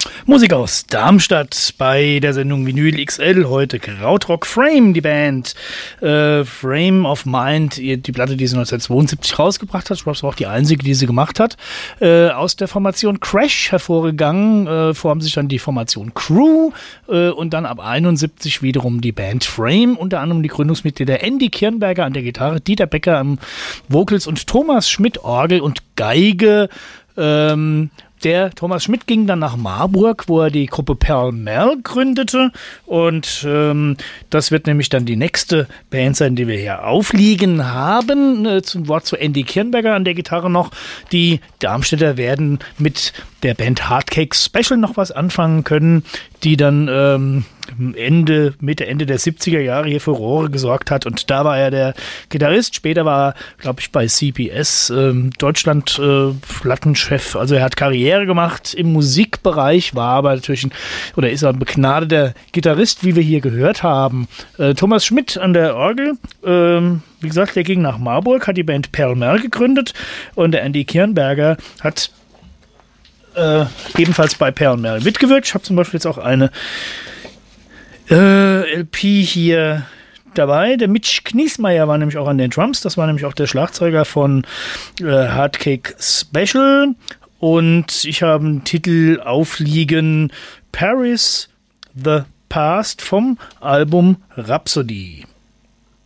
Musik aus Darmstadt bei der Sendung Vinyl XL. Heute Krautrock Frame, die Band. Frame of Mind, die Platte, die sie 1972 rausgebracht hat. Ich glaube, es war auch die einzige, die sie gemacht hat. Aus der Formation Crash hervorgegangen, formen sich dann die Formation Crew und dann ab 71 wiederum die Band Frame. Unter anderem die Gründungsmitglieder Andy Kirnberger an der Gitarre, Dieter Becker am Vocals und Thomas Schmidt Orgel und Geige. Der Thomas Schmidt ging dann nach Marburg, wo er die Gruppe Pall Mall gründete und das wird nämlich dann die nächste Band sein, die wir hier aufliegen haben. Zum Wort zu Andy Kirnberger an der Gitarre noch. Die Darmstädter werden mit der Band Hardcake Special noch was anfangen können, die dann Mitte Ende der 70er Jahre hier für Furore gesorgt hat und da war er der Gitarrist. Später war er, glaube ich, bei CBS Deutschland Plattenchef. Also er hat Karriere gemacht im Musikbereich, war aber natürlich ist er ein begnadeter Gitarrist, wie wir hier gehört haben. Thomas Schmidt an der Orgel, wie gesagt, der ging nach Marburg, hat die Band Pall Mall gegründet und der Andy Kirnberger hat ebenfalls bei Pall Mall mitgewirkt. Ich habe zum Beispiel jetzt auch eine LP hier dabei. Der Mitch Kniesmeier war nämlich auch an den Drums. Das war nämlich auch der Schlagzeuger von Hardcake Special. Und ich habe einen Titel aufliegen: Paris the Past vom Album Rhapsody.